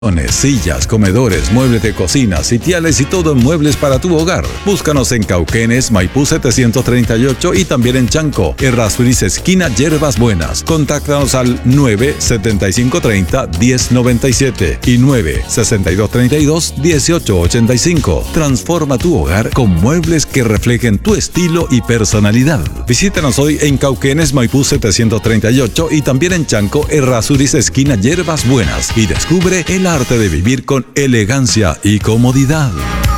Sillas, comedores, muebles de cocina, sitiales y todo en muebles para tu hogar. Búscanos en Cauquenes, Maipú 738 y también en Chanco, Errázuriz esquina Yerbas Buenas. Contáctanos al 97530-1097 y 96232-1885. Transforma tu hogar con muebles que reflejen tu estilo y personalidad. Visítanos hoy en Cauquenes, Maipú 738 y también en Chanco, Errázuriz esquina Yerbas Buenas y descubre el arte de vivir con elegancia y comodidad.